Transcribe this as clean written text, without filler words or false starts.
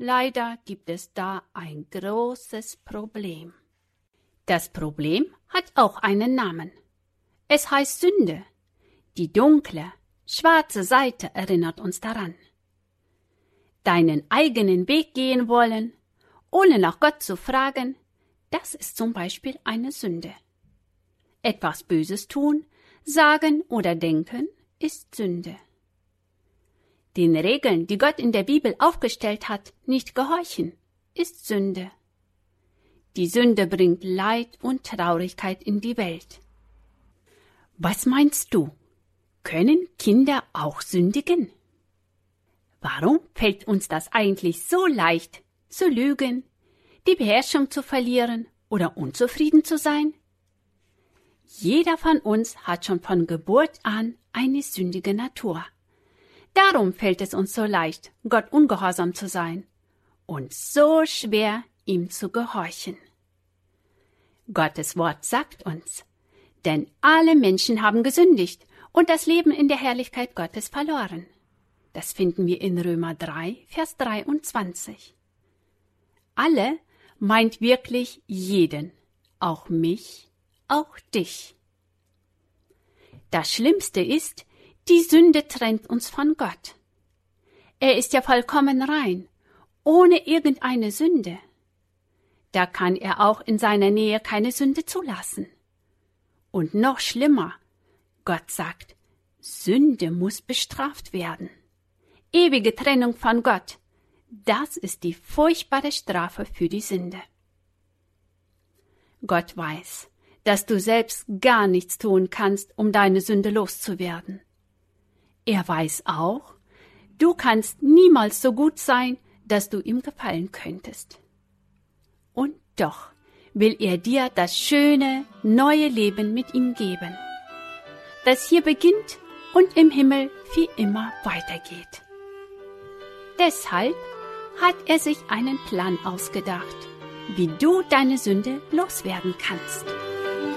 leider gibt es da ein großes Problem. Das Problem hat auch einen Namen. Es heißt Sünde. Die dunkle, schwarze Seite erinnert uns daran. Deinen eigenen Weg gehen wollen, ohne nach Gott zu fragen, das ist zum Beispiel eine Sünde. Etwas Böses tun, sagen oder denken, ist Sünde. Den Regeln, die Gott in der Bibel aufgestellt hat, nicht gehorchen, ist Sünde. Die Sünde bringt Leid und Traurigkeit in die Welt. Was meinst du? Können Kinder auch sündigen? Warum fällt uns das eigentlich so leicht, zu lügen, die Beherrschung zu verlieren oder unzufrieden zu sein? Jeder von uns hat schon von Geburt an eine sündige Natur. Darum fällt es uns so leicht, Gott ungehorsam zu sein und so schwer, ihm zu gehorchen. Gottes Wort sagt uns, denn alle Menschen haben gesündigt und das Leben in der Herrlichkeit Gottes verloren. Das finden wir in Römer 3, Vers 23. Alle meint wirklich jeden, auch mich, auch dich. Das Schlimmste ist, die Sünde trennt uns von Gott. Er ist ja vollkommen rein, ohne irgendeine Sünde. Da kann er auch in seiner Nähe keine Sünde zulassen. Und noch schlimmer, Gott sagt, Sünde muss bestraft werden. Ewige Trennung von Gott, das ist die furchtbare Strafe für die Sünde. Gott weiß, dass du selbst gar nichts tun kannst, um deine Sünde loszuwerden. Er weiß auch, du kannst niemals so gut sein, dass du ihm gefallen könntest. Und doch will er dir das schöne, neue Leben mit ihm geben, das hier beginnt und im Himmel wie immer weitergeht. Deshalb hat er sich einen Plan ausgedacht, wie du deine Sünde loswerden kannst.